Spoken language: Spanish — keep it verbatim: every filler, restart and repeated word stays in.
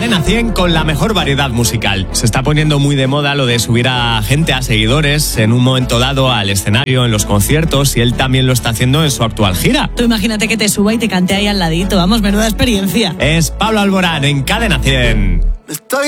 Cadena cien con la mejor variedad musical. Se está poniendo muy de moda lo de subir a gente, a seguidores, en un momento dado al escenario, en los conciertos, y él también lo está haciendo en su actual gira. Tú imagínate que te suba y te cante ahí al ladito, vamos, menuda experiencia. Es Pablo Alborán en Cadena cien. Estoy